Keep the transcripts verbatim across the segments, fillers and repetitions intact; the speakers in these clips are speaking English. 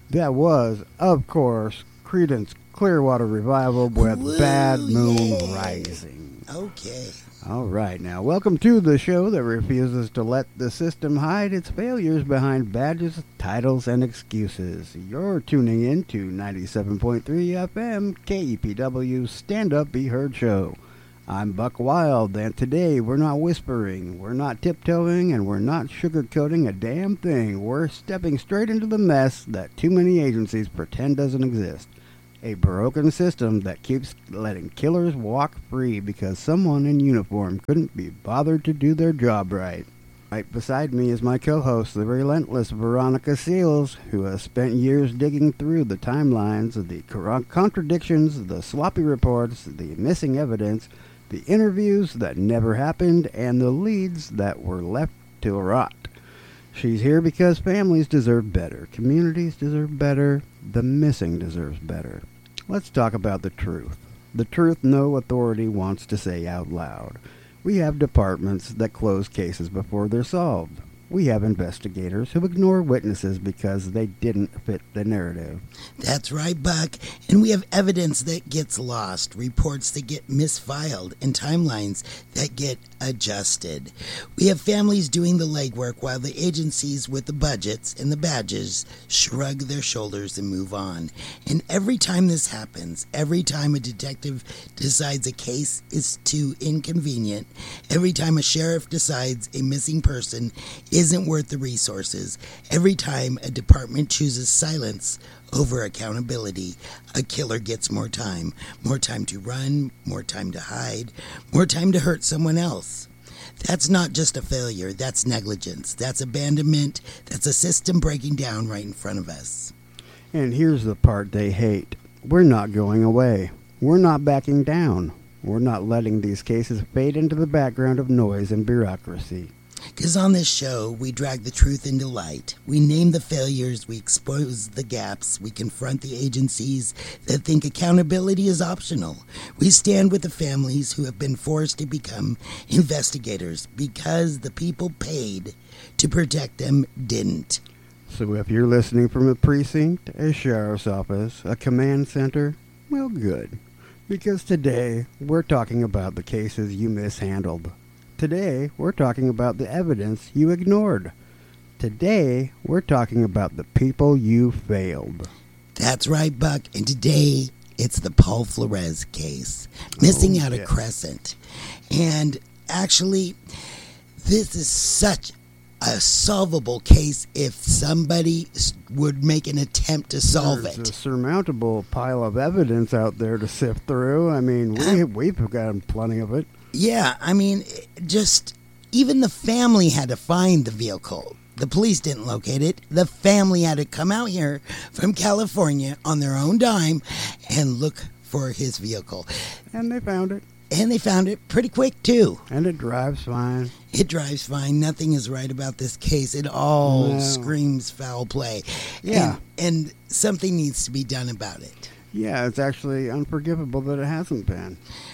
That was, of course, Creedence Clearwater Revival with Woo, Bad Moon yay. Rising. Okay. All right, now, welcome to the show that refuses to let the system hide its failures behind badges, titles, and excuses. You're tuning in to ninety-seven point three F M K E P W Stand Up Be Heard Show. I'm Buck Wild, and today we're not whispering, we're not tiptoeing, and we're not sugarcoating a damn thing. We're stepping straight into the mess that too many agencies pretend doesn't exist. A broken system that keeps letting killers walk free because someone in uniform couldn't be bothered to do their job right. Right beside me is my co-host, the relentless Veronica Seals, who has spent years digging through the timelines of the contradictions, the sloppy reports, the missing evidence, the interviews that never happened, and the leads that were left to rot. She's here because families deserve better, communities deserve better, the missing deserves better. Let's talk about the truth. The truth no authority wants to say out loud. We have departments that close cases before they're solved. We have investigators who ignore witnesses because they didn't fit the narrative. That's right, Buck. And we have evidence that gets lost, reports that get misfiled, and timelines that get adjusted. We have families doing the legwork while the agencies with the budgets and the badges shrug their shoulders and move on. And every time this happens, every time a detective decides a case is too inconvenient, every time a sheriff decides a missing person isn't worth the resources, every time a department chooses silence over accountability, a killer gets more time. More time to run, more time to hide, more time to hurt someone else. That's not just a failure, that's negligence, that's abandonment, that's a system breaking down right in front of us. And here's the part they hate. We're not going away. We're not backing down. We're not letting these cases fade into the background of noise and bureaucracy. Because on this show, we drag the truth into light. We name the failures, we expose the gaps, we confront the agencies that think accountability is optional. We stand with the families who have been forced to become investigators because the people paid to protect them didn't. So if you're listening from a precinct, a sheriff's office, a command center, well, good. Because today, we're talking about the cases you mishandled. Today, we're talking about the evidence you ignored. Today, we're talking about the people you failed. That's right, Buck. And today, it's the Paul Flores case. Missing Oh, out yeah. a crescent. And actually, this is such a solvable case if somebody s- would make an attempt to solve There's it. a surmountable pile of evidence out there to sift through. I mean, we, we've got plenty of it. Yeah, I mean, it just even the family had to find the vehicle. The police didn't locate it. The family had to come out here from California on their own dime and look for his vehicle. And they found it. And they found it pretty quick, too. And it drives fine. It drives fine. Nothing is right about this case. It all No. screams foul play. Yeah. And, and something needs to be done about it. Yeah, it's actually unforgivable that it hasn't been.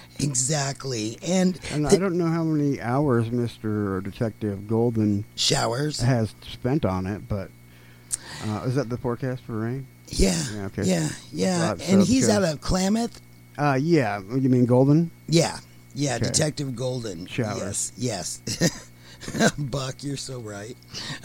Exactly. And, And the I don't know how many hours Mister Detective Golden showers. has spent on it, but uh, is that the forecast for rain? Yeah. Yeah, okay. Yeah. Yeah. Thought so, And he's because- out of Klamath. Uh, yeah. You mean Golden? Yeah. Yeah. Okay. Detective Golden. Showers. Yes. Yes. Buck, you're so right.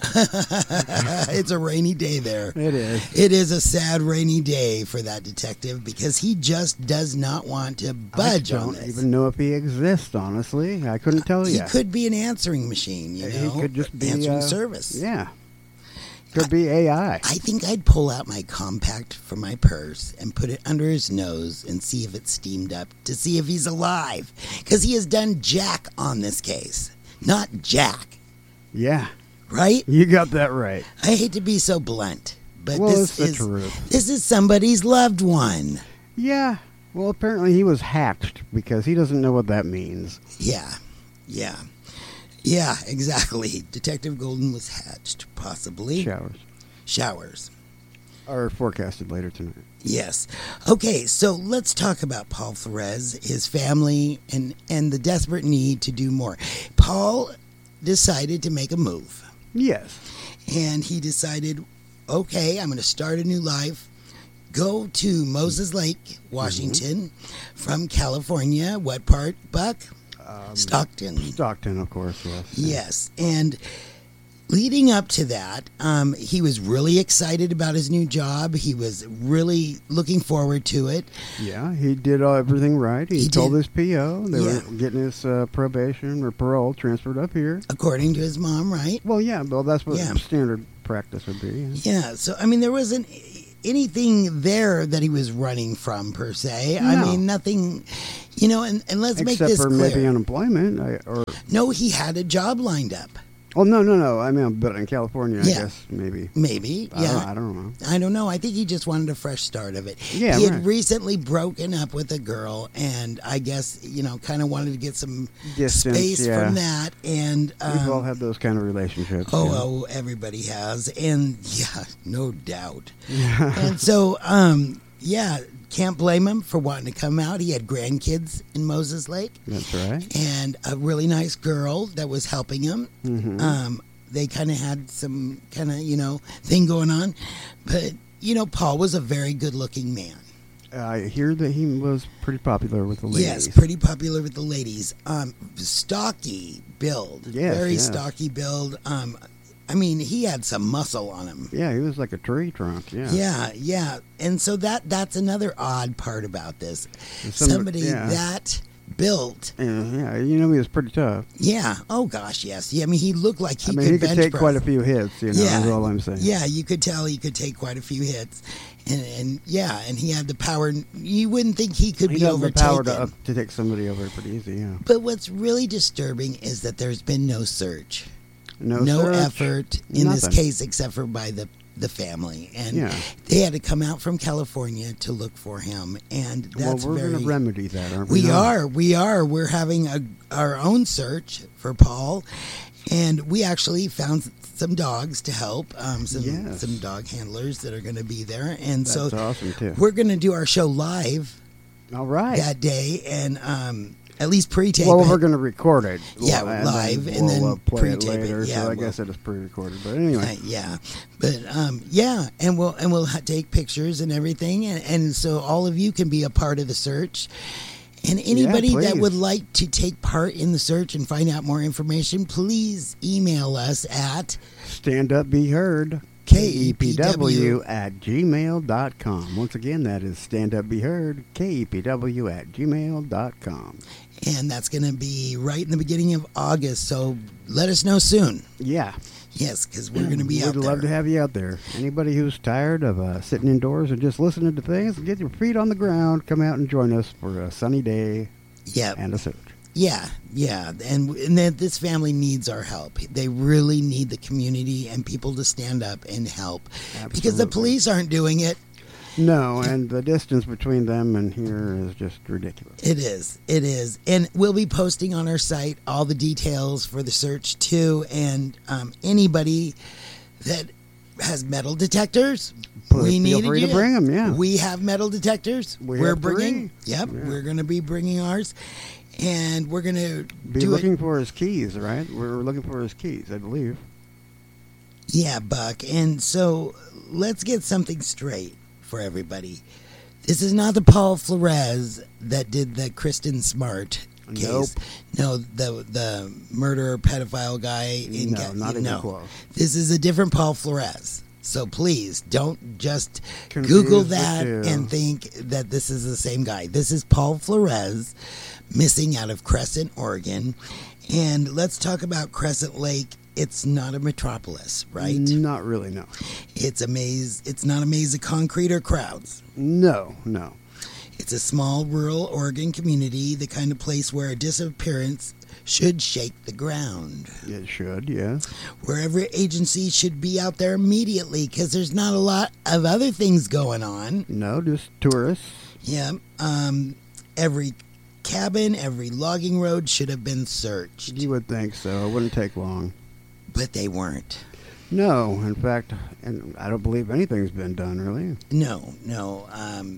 It's a rainy day there. It is. It is a sad rainy day for that detective because he just does not want to budge I on don't this. even know if he exists, honestly. I couldn't tell He you. could be an answering machine, you know. He could just be answering uh, service. Yeah. Could be A I. I think I'd pull out my compact from my purse and put it under his nose and see if it's steamed up to see if he's alive. Because he has done jack on this case. Not jack, Yeah. right? You got that right. I hate to be so blunt, but Well, this it's the is truth. this is somebody's loved one. Yeah. Well, apparently he was hatched because he doesn't know what that means. Yeah, yeah, yeah, exactly. Detective Golden was hatched, possibly. Showers Showers. are forecasted later tonight. Yes. Okay, so let's talk about Paul Flores, his family, and, and the desperate need to do more. Paul decided to make a move. Yes. And he decided, okay, I'm going to start a new life. Go to Moses Lake, Washington, mm-hmm. from California. What part, Buck? Um, Stockton. Stockton, of course, yes. Yes, and leading up to that, um, he was really excited about his new job. He was really looking forward to it. Yeah, he did uh, everything right. He, he told did. his P O. They yeah. were getting his uh, probation or parole transferred up here. According to his mom, right? Well, yeah, well, that's what yeah. standard practice would be. Yeah. yeah, so, I mean, there wasn't anything there that he was running from, per se. No. I mean, nothing, you know, and, and let's Except make this for clear. maybe unemployment. I, or No, he had a job lined up. Oh, no, no, no. I mean, but in California, I Yeah. guess, maybe. Maybe, I yeah. Don't, I don't know. I don't know. I think he just wanted a fresh start of it. Yeah, he had right. recently broken up with a girl, and I guess, you know, kind of wanted to get some Distance, space yeah. from that. And um, We've all had those kind of relationships. Oh, yeah. oh, everybody has. And, yeah, no doubt. Yeah. And so, um, yeah, can't blame him for wanting to come out. He had grandkids in Moses Lake. That's right. And a really nice girl that was helping him. Mm-hmm. Um, they kind of had some kind of, you know, thing going on. But, you know, Paul was a very good-looking man. I hear that he was pretty popular with the ladies. Yes, pretty popular with the ladies. Um, stocky build. Yes, very yes. stocky build. Um, I mean, he had some muscle on him. Yeah, he was like a tree trunk, yeah. Yeah, yeah. And so that that's another odd part about this. Some- Somebody yeah. that built. Yeah, yeah, you know, he was pretty tough. Yeah. Oh, gosh, yes. Yeah, I mean, he looked like he I mean, could he could bench take press. quite a few hits, you know, Yeah. is all I'm saying. Yeah, you could tell he could take quite a few hits. And, and yeah, and he had the power. You wouldn't think he could He be had the overtaken. power to, up, to take somebody over pretty easy, yeah. But what's really disturbing is that there's been no search. No, no search, effort in this nothing. case except for by the the family, and Yeah. they had to come out from California to look for him, and that's well, we're very going to remedy that, aren't we? we No. are we are we're having a, our own search for Paul, and we actually found some dogs to help, um, some Yes. some dog handlers that are going to be there, and That's so awesome, too. we're going to do our show live All right. that day, and um, at least pre-tape well, it. we're going to record it. Yeah, li- live, then and we'll, then uh, play it pre-tape it. later. Yeah, so I we'll- guess it is pre-recorded. But anyway, Uh, yeah, but um, yeah, and we'll and we'll ha- take pictures and everything, and, and so all of you can be a part of the search. And anybody that please. would like to take part in the search and find out more information, please email us at stand up, be heard. K K E P W at gmail dot com. Once again, that is stand up, be heard. K E P W at gmail dot com. and that's going to be right in the beginning of August. So let us know soon. Yeah. Yes, because we're going to be We'd out there. love to have you out there. Anybody who's tired of uh, sitting indoors and just listening to things, get your feet on the ground, come out and join us for a sunny day Yeah, and a search. yeah, yeah, and and that this family needs our help. They really need the community and people to stand up and help, because the Absolutely. police aren't doing it. No, and the distance between them and here is just ridiculous. It is. It is. And we'll be posting on our site all the details for the search, too. And um, anybody that has metal detectors, Please we feel need free to bring 'em, yeah. We have metal detectors. We are have bringing. three. Yep. Yeah. We're going to be bringing ours. And we're going to Be do looking it. for his keys, right? We're looking for his keys, I believe. Yeah, Buck. And so let's get something straight for everybody. This is not the Paul Flores that did the Kristen Smart case. Nope. No, the the murderer pedophile guy in No, Ga- not even no. close. This is a different Paul Flores. So please don't just Confuse Google the that two. and think that this is the same guy. This is Paul Flores, missing out of Crescent, Oregon. And let's talk about Crescent Lake. It's not a metropolis, right? Not really, no. It's a maze. It's not a maze of concrete or crowds. No, no. It's a small rural Oregon community, the kind of place where a disappearance should shake the ground. It should, yes. Where every agency should be out there immediately, because there's not a lot of other things going on. No, just tourists. Yeah. Um, every cabin, every logging road should have been searched. You would think so. It wouldn't take long. But they weren't. No, in fact, and I don't believe anything's been done, really. No, no. Um,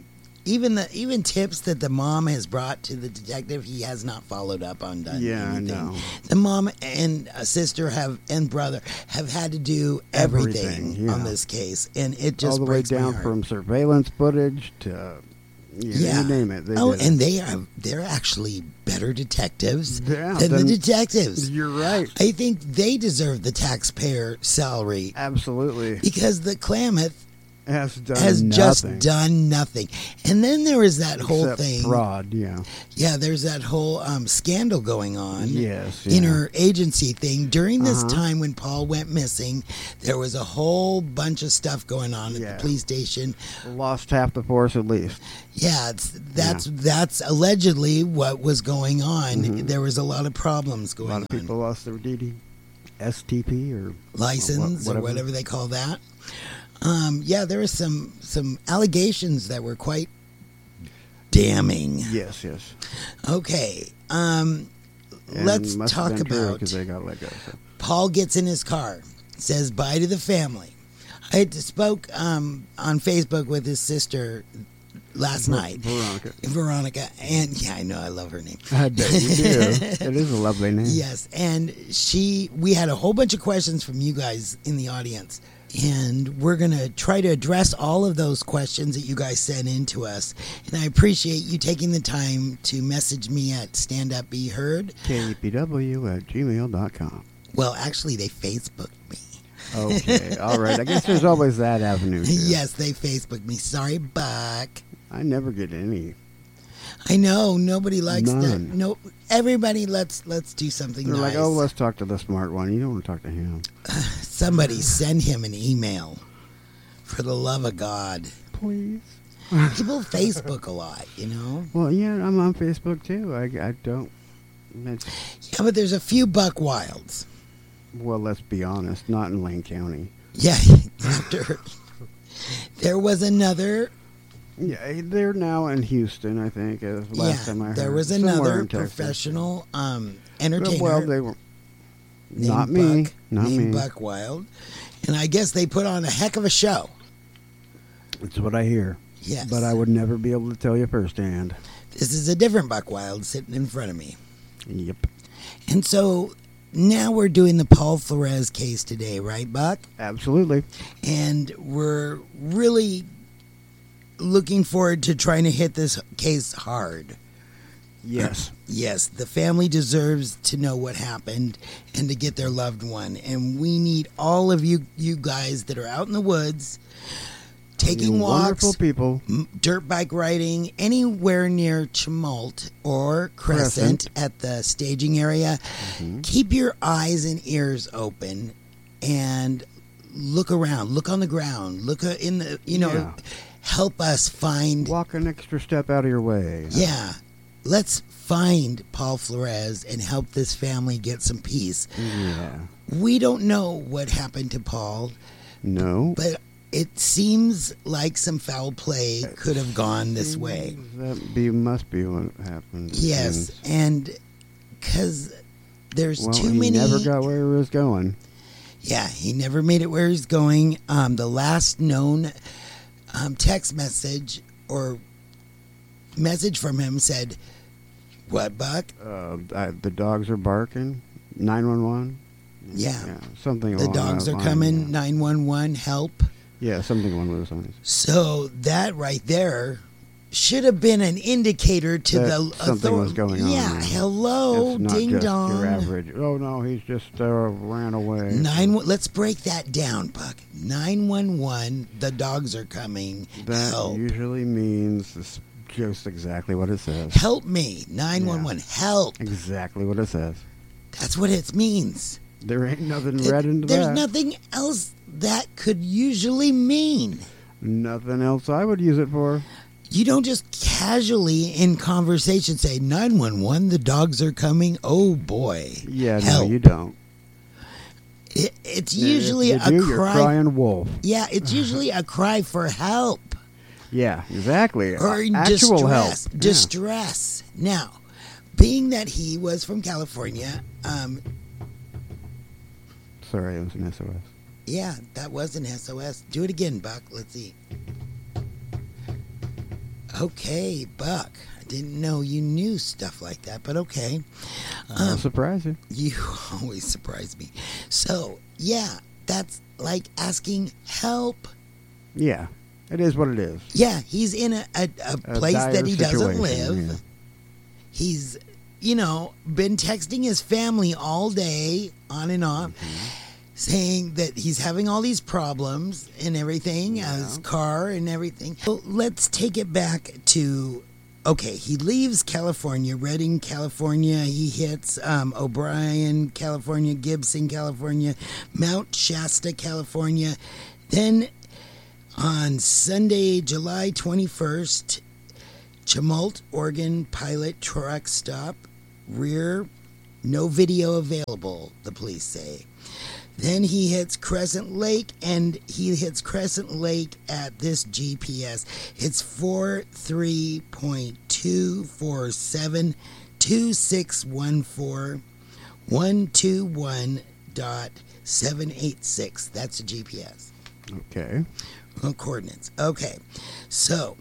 even the even tips that the mom has brought to the detective, he has not followed up on. Done Yeah, anything. I know. The mom and a sister have and brother have had to do everything, Everything, yeah. on this case, and it just all the way breaks my down heart. from surveillance footage to you, Yeah. you name it. They oh, did it. and they are they're actually better detectives Yeah, than the then- detectives. You're right. I think they deserve the taxpayer salary Absolutely. because the Klamath Has done has nothing just done nothing. And then there was that whole except thing. fraud. Yeah. Yeah, there's that whole um, scandal going on. Yes. Yeah. Interagency thing. During this Uh-huh. time when Paul went missing, there was a whole bunch of stuff going on at Yeah. the police station. Lost half the force at least. Yeah, it's, that's that's allegedly what was going on. Mhm. There was a lot of problems A going lot of on. people lost their D D, S T P, or License Wha- or whatever. whatever they call that. Um, yeah, there were some some allegations that were quite damning. yes, yes. Okay, um, And let's must talk about because they got let go. So. Paul gets in his car, says bye to the family. I had spoke um, on Facebook with his sister last Ver- night, Veronica. Veronica, and yeah, I know I love her name. I bet you do. It is a lovely name. Yes, and she, we had a whole bunch of questions from you guys in the audience, and we're gonna try to address all of those questions that you guys sent in to us. And I appreciate you taking the time to message me at Stand Up Be Heard. K E P W at gmail dot com. Well, actually, they Facebooked me. Okay, all right. I guess there's always that avenue. Too. Yes, they Facebooked me. Sorry, Buck. I never get any. I know nobody likes that. None. No, everybody. Let's let's do something They're nice. like, oh, let's talk to the smart one. You don't want to talk to him. Somebody send him an email. For the love of God, Please. people Facebook a lot, you know. Well, yeah, I'm on Facebook too. I, I don't. It's, Yeah, but there's a few Buck Wilds. well, let's be honest. Not in Lane County. Yeah, after there was another. Yeah, they're now in Houston. I think. As last yeah, time I heard. there was Somewhere another in Texas. professional um, entertainer. Well, they were. named Not me. Buck, Not named me. Buck Wild, and I guess they put on a heck of a show. It's what I hear. Yes, But I would never be able to tell you firsthand. This is a different Buck Wild sitting in front of me. Yep. And so now we're doing the Paul Flores case today, right, Buck? Absolutely. And we're really looking forward to trying to hit this case hard. Yes. Yes, the family deserves to know what happened and to get their loved one. And we need all of you you guys that are out in the woods taking You walks, Wonderful people. m- dirt bike riding anywhere near Tumult or Crescent, at the staging area. Mhm. Keep your eyes and ears open and look around, look on the ground, look uh, in the, you know, Yeah. help us find. Walk an extra step out of your way. Yeah, let's find Paul Flores and help this family get some peace. Yeah. We don't know what happened to Paul, No. but it seems like some foul play could have gone this way. That be must be what happened. it Yes, seems. and because there's Well, too he many. never got where he was going. Yeah, he never made it where he's going. Um, the last known um, text message or message from him said, "What, Buck? Uh, I, the dogs are barking. nine one one. Yeah. Something. The along dogs that are line, coming. Yeah. nine one one, help." Yeah, something along those lines. So that right there should have been an indicator to That the something author- was going on. Yeah, hello, It's not ding just dong. your average. Oh no, he's just uh, ran away. Nine. Let's break that down, Buck. Nine one one. The dogs are coming. That Help! usually means this, just exactly what it says. Help me. Nine one one. Help. Exactly what it says. That's what it means. There ain't nothing It- read into there's that. nothing else that could usually mean. Nothing else I would use it for. You don't just casually in conversation say nine one one. The dogs are coming. Oh boy. Yeah, Help. no, you don't. It, it's If usually you a do, you're cry. crying wolf. Yeah, it's usually a cry for help Yeah, exactly. or Uh, actual distress. help. Yeah. Distress. Now, being that he was from California, um, Sorry, it was an S O S. yeah, that was an S O S. Do it again, Buck. Let's see. Okay, Buck. I didn't know you knew stuff like that, but okay. I'll Um, surprise you. You always surprise me. So, yeah, that's like asking help. Yeah, it is what it is. Yeah, he's in a, a, a A place dire that he doesn't live. situation, yeah. He's, you know, been texting his family all day, on and on, Mm-hmm. saying that he's having all these problems and everything, Yeah. his car and everything. So let's take it back to, okay, he leaves California, Redding, California. He hits um, O'Brien, California, Gibson, California, Mount Shasta, California. Then on Sunday, July twenty-first, Tumult, Oregon, pilot truck stop, rear, no video available, the police say. Then he hits Crescent Lake, and he hits Crescent Lake at this G P S. It's four three point two four seven two six one four one two one dot seven eight six. That's a G P S. Okay. Oh, coordinates. Okay. So,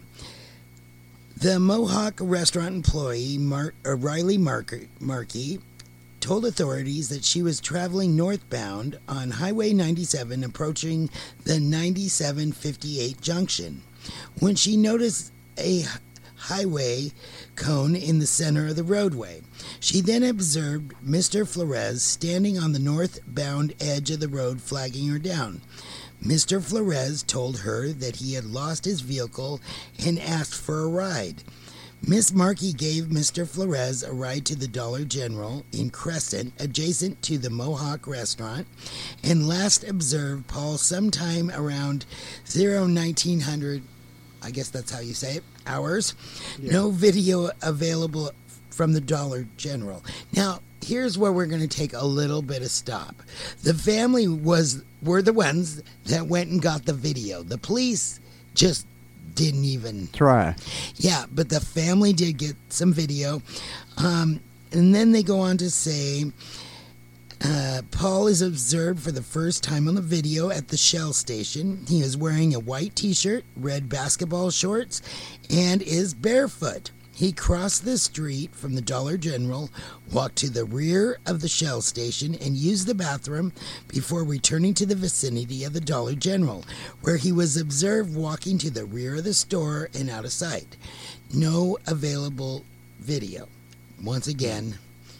the Mohawk restaurant employee, Mar- uh, Riley Mark- Markey, told authorities that she was traveling northbound on Highway ninety-seven, approaching the ninety-seven fifty-eight junction, when she noticed a highway cone in the center of the roadway. She then observed Mister Flores standing on the northbound edge of the road, flagging her down. Mister Flores told her that he had lost his vehicle and asked for a ride. Miss Markey gave Mister Flores a ride to the Dollar General in Crescent, adjacent to the Mohawk restaurant, and last observed Paul sometime around zero nineteen hundred, I guess that's how you say it, hours. Yeah. No video available from the Dollar General. Now, here's where we're going to take a little bit of stop. The family was were the ones that went and got the video. The police just didn't even Try. yeah, but the family did get some video. Um, and then they go on to say, uh, Paul is observed for the first time on the video at the Shell station. He is wearing a white t-shirt, red basketball shorts, and is barefoot. He crossed the street from the Dollar General, walked to the rear of the Shell station, and used the bathroom before returning to the vicinity of the Dollar General, where he was observed walking to the rear of the store and out of sight. No available video. Once again,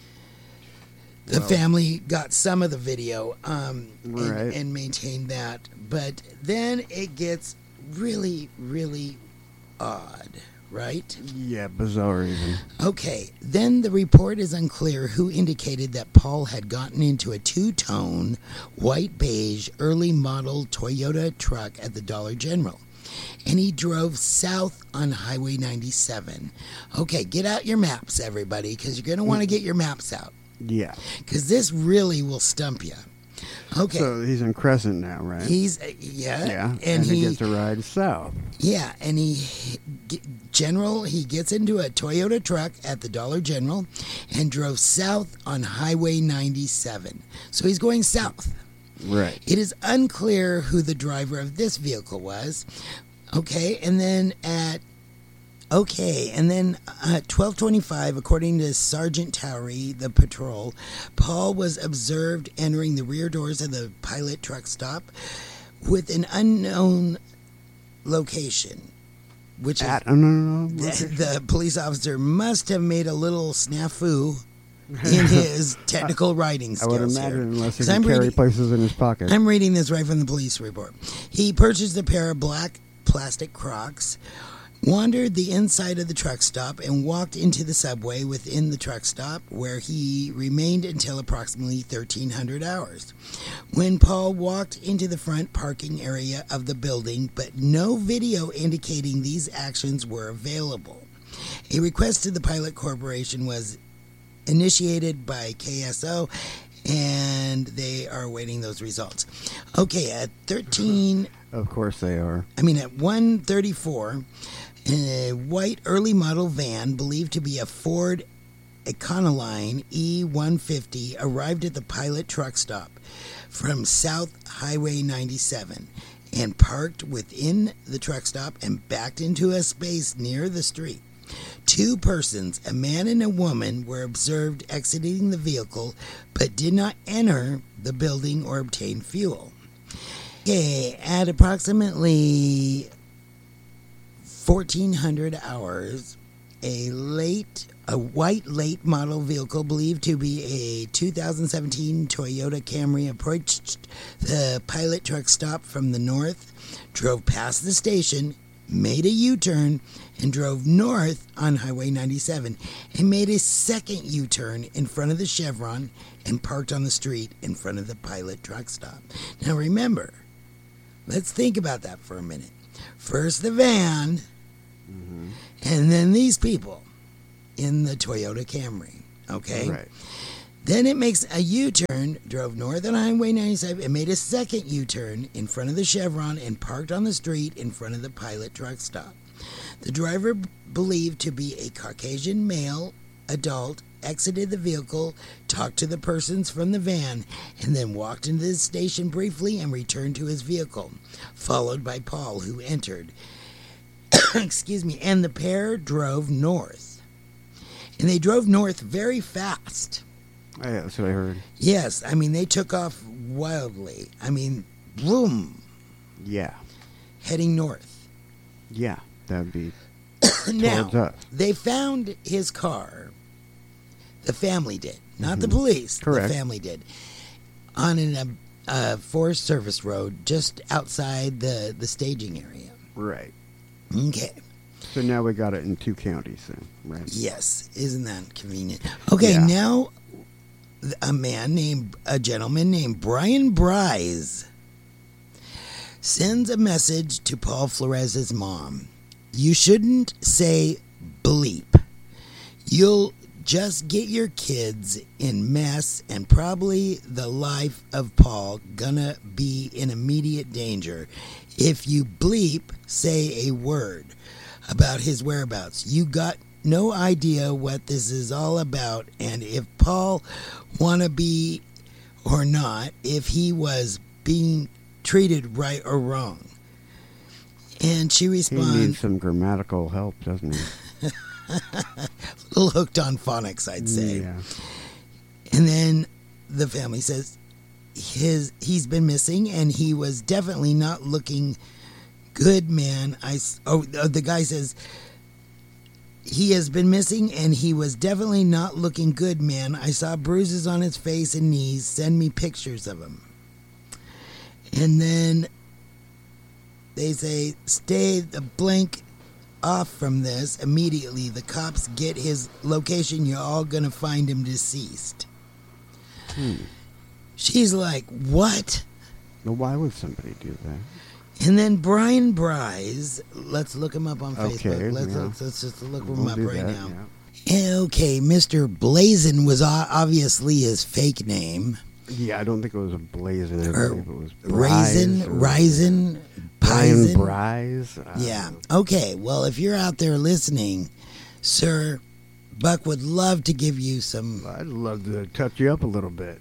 the Well- family got some of the video um, and, Right. and maintained that. But then it gets really, really odd, right? Yeah, bizarre even. Okay, then the report is unclear who indicated that Paul had gotten into a two-tone, white-beige, early model Toyota truck at the Dollar General, and he drove south on Highway ninety-seven. Okay, get out your maps, everybody, because you're going to want to get your maps out, Yeah. because this really will stump you. Okay, So he's in Crescent now, right? he's, uh, yeah, yeah. and, And, he, he gets a ride south. Yeah, and he, General, he gets into a Toyota truck at the Dollar General and drove south on Highway ninety-seven. So he's going south. Right. It is unclear who the driver of this vehicle was. Okay, and then at Okay, and then at twelve twenty-five, according to Sergeant Towery, the patrol, Paul was observed entering the rear doors of the pilot truck stop with an unknown location, which is At, no, no, no. the, Okay. the police officer must have made a little snafu in his technical writing I skills. would imagine, here. unless he 'Cause can I'm carry reading- places in his pocket. I'm reading this right from the police report. He purchased a pair of black plastic Crocs, wandered the inside of the truck stop, and walked into the subway within the truck stop, where he remained until approximately thirteen hundred hours, when Paul walked into the front parking area of the building, but no video indicating these actions were available. A request to the Pilot Corporation was initiated by K S O, and they are awaiting those results. Okay, at thirteen, Of course they are. I mean at one thirty-four, a white early model van believed to be a Ford Econoline E one fifty arrived at the Pilot truck stop from South Highway ninety-seven. and parked within the truck stop and backed into a space near the street. Two persons, a man and a woman, were observed exiting the vehicle but did not enter the building or obtain fuel. Okay, at approximately fourteen hundred hours, a late, a white late model vehicle believed to be a two thousand seventeen Toyota Camry approached the pilot truck stop from the north, drove past the station, made a U-turn, and drove north on Highway ninety-seven, and made a second U-turn in front of the Chevron and parked on the street in front of the pilot truck stop. Now remember, let's think about that for a minute. First the van, mm-hmm. and then these people in the Toyota Camry, okay? Right. Then it makes a U-turn, drove north on Highway ninety-seven, and made a second U-turn in front of the Chevron and parked on the street in front of the pilot truck stop. The driver, believed to be a Caucasian male adult, exited the vehicle, talked to the persons from the van, and then walked into the station briefly and returned to his vehicle, followed by Paul, who entered. Excuse me. And the pair drove north. And they drove north very fast. Oh, yeah, that's what I heard. Yes, I mean, they took off wildly. I mean, boom. Yeah. Heading north. Yeah, that'd be now, towards us. They found his car. The family did. Not mm-hmm. the police. Correct. The family did. On a uh, uh, Forest Service road just outside the, the staging area. Right. Okay. So now we got it in two counties then, right? Yes. Isn't that convenient? Okay, yeah. Now a man named, a gentleman named Brian Bryce sends a message to Paul Flores' mom. You shouldn't say bleep. You'll just get your kids in mess, and probably the life of Paul gonna be in immediate danger. If you bleep, say a word about his whereabouts. You got no idea what this is all about, and if Paul wanna be or not, if he was being treated right or wrong. And she responds... He needs some grammatical help, doesn't he? A little hooked on phonics, I'd say. Yeah. And then the family says his he's been missing, and he was definitely not looking good, man. I oh the guy says he has been missing, and he was definitely not looking good, man. I saw bruises on his face and knees. Send me pictures of him. And then they say, stay the blank off from this immediately. The cops get his location. You're all going to find him deceased. Hmm. She's like, what? Well, why would somebody do that? And then Brian Bryce, let's look him up on Okay, Facebook. Let's, yeah. let's, let's just look We'll him up do right that, now. yeah. Okay, Mister Blazin was o- obviously his fake name. Yeah, I don't think it was a Blazin. I Or believe it was Raisin, Bryce or- Raisin, Brian Pison. Bryce. I Yeah. don't know. Okay. Well, if you're out there listening, sir, Buck would love to give you some. I'd love to touch you up a little bit.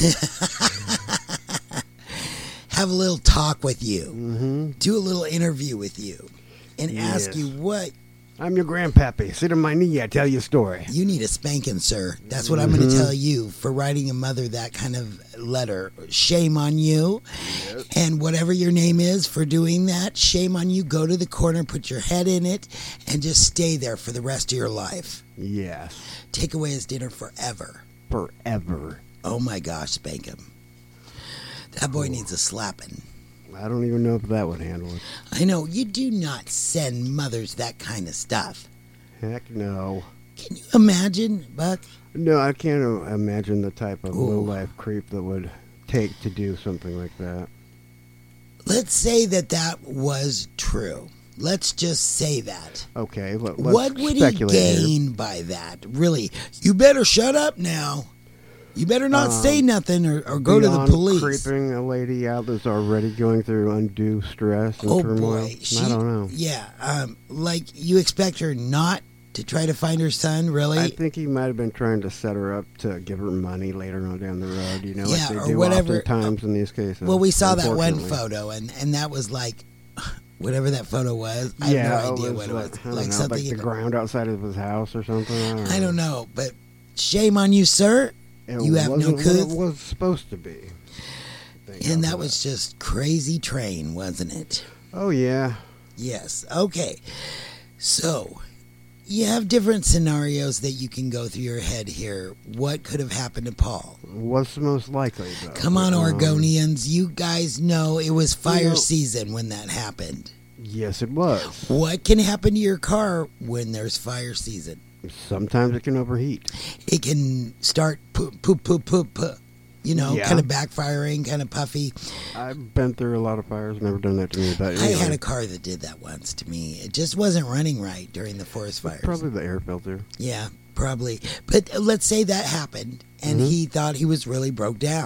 Have a little talk with you. Mm-hmm. Do a little interview with you, and Yes. ask you what I'm your grandpappy. Sit on my knee. I tell you a story. you need a spanking, sir. That's what I'm going to tell you for writing a mother that kind of letter. Shame on you. Yes. And whatever your name is for doing that, shame on you. Go to the corner, put your head in it, and just stay there for the rest of your life. Yes. Take away his dinner forever. Forever. Oh my gosh, spank him. That boy needs a slapping. I don't even know if that would handle it. I know, you do not send mothers that kind of stuff. Heck no. Can you imagine, Buck? No, I can't uh, imagine the type of Ooh. low-life creep that would take to do something like that. Let's say that that was true. Let's just say that. Okay, let, let's What would he speculate here. gain by that? Really, you better shut up now. You better not Um, say nothing or, or go to the Beyond police. creeping a lady out that's already going through undue stress and Oh turmoil. boy, she, I don't know. Yeah, um, like you expect her not To try to find her son, really? I think he might have been trying to set her up to give her money later on down the road, you know, yeah, like they or do whatever. oftentimes in these cases. Well, we saw that one photo, and, and that was like, whatever that photo was. I yeah, have no idea it what like, it was. I Like know, something. like the ground outside of his house or something. I don't know. I don't know, but shame on you, sir. It You have no wasn't what couth. it was supposed to be. Thank And God that for was just crazy train, wasn't it? Oh, yeah. Yes. Okay. So, you have different scenarios that you can go through your head here. What could have happened to Paul? What's the most likely, though? Come on, Um, Oregonians. You guys know it was fire You know- season when that happened. Yes, it was. What can happen to your car when there's fire season? Sometimes it can overheat. It can start poop, poop, poop, poop, poop. You know, Yeah. kind of backfiring, kind of puffy. I've been through a lot of fires, never done that to me. But I anyway, had a car that did that once to me. It just wasn't running right during the forest fires. probably the air filter. Yeah, probably. But let's say that happened, and Mhm. he thought he was really broke down.